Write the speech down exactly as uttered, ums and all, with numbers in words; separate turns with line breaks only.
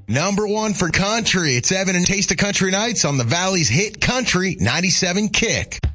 Number one for country. It's Evan and Taste of Country Nights on the Valley's hit country ninety-seven Kick.